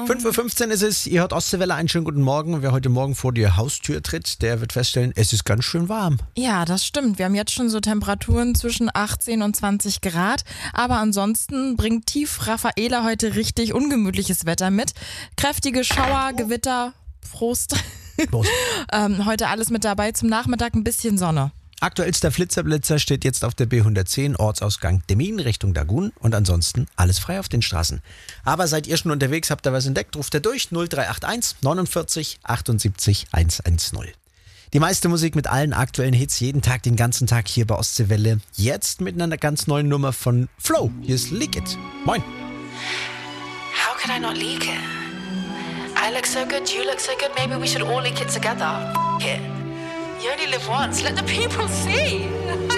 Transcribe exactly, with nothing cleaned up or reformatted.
fünf Uhr fünfzehn ist es, ihr hört Ostseewelle, einen schönen guten Morgen. Wer heute Morgen vor die Haustür tritt, der wird feststellen, es ist ganz schön warm. Ja, das stimmt. Wir haben jetzt schon so Temperaturen zwischen achtzehn und zwanzig Grad. Aber ansonsten bringt Tief Raffaela heute richtig ungemütliches Wetter mit. Kräftige Schauer, Gewitter, Prost. Prost. ähm, heute alles mit dabei, zum Nachmittag ein bisschen Sonne. Aktuellster Flitzerblitzer steht jetzt auf der B hundertzehn, Ortsausgang Demmin Richtung Dagun und ansonsten alles frei auf den Straßen. Aber seid ihr schon unterwegs, habt ihr was entdeckt, ruft ihr durch null drei acht eins neunundvierzig achtundsiebzig hundertzehn. Die meiste Musik mit allen aktuellen Hits jeden Tag, den ganzen Tag hier bei Ostseewelle. Jetzt mit einer ganz neuen Nummer von Flo. Hier ist Leak It. Moin. How could I not leak it? I look so good, you look so good, maybe we should all leak it together. F- it. You only live once, let the people see.